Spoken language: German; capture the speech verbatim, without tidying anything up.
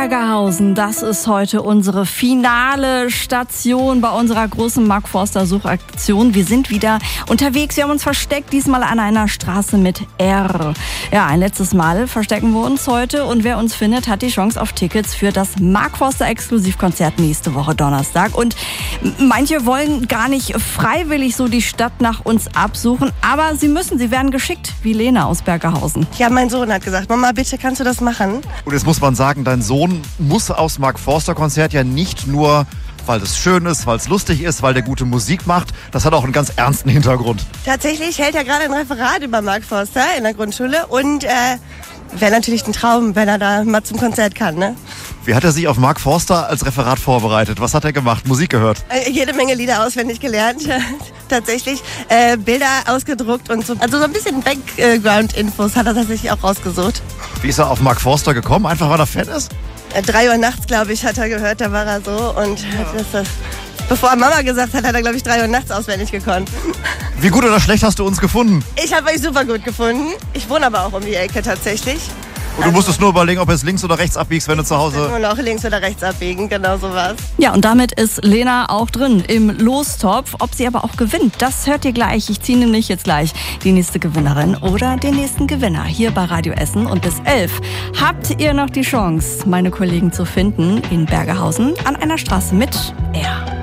Bergerhausen, das ist heute unsere finale Station bei unserer großen Mark Forster Suchaktion. Wir sind wieder unterwegs, wir haben uns versteckt, diesmal an einer Straße mit R. Ja, ein letztes Mal verstecken wir uns heute und wer uns findet, hat die Chance auf Tickets für das Mark Forster Exklusivkonzert nächste Woche Donnerstag. Und manche wollen gar nicht freiwillig so die Stadt nach uns absuchen, aber sie müssen, sie werden geschickt, wie Lena aus Bergerhausen. Ja, mein Sohn hat gesagt, Mama, bitte kannst du das machen? Und jetzt muss man sagen, dein Sohn muss aufs Mark Forster Konzert ja nicht nur, weil es schön ist, weil es lustig ist, weil der gute Musik macht. Das hat auch einen ganz ernsten Hintergrund. Tatsächlich hält er gerade ein Referat über Mark Forster in der Grundschule und äh, wäre natürlich ein Traum, wenn er da mal zum Konzert kann, ne? Wie hat er sich auf Mark Forster als Referat vorbereitet? Was hat er gemacht? Musik gehört? Äh, jede Menge Lieder auswendig gelernt, tatsächlich. Äh, Bilder ausgedruckt und so. Also so ein bisschen Background-Infos hat er tatsächlich auch rausgesucht. Wie ist er auf Mark Forster gekommen? Einfach weil er Fan ist? Äh, drei Uhr nachts, glaube ich, hat er gehört, da war er so. Und ja. das, das, bevor er Mama gesagt hat, hat er, glaube ich, drei Uhr nachts auswendig gekonnt. Wie gut oder schlecht hast du uns gefunden? Ich habe euch super gut gefunden. Ich wohne aber auch um die Ecke tatsächlich. Und du musstest nur überlegen, ob du jetzt links oder rechts abbiegst, wenn du zu Hause... Nur noch links oder rechts abbiegen, genau so war's. Ja, und damit ist Lena auch drin im Lostopf. Ob sie aber auch gewinnt, das hört ihr gleich. Ich ziehe nämlich jetzt gleich die nächste Gewinnerin oder den nächsten Gewinner hier bei Radio Essen. Und bis elf habt ihr noch die Chance, meine Kollegen zu finden in Bergerhausen an einer Straße mit R.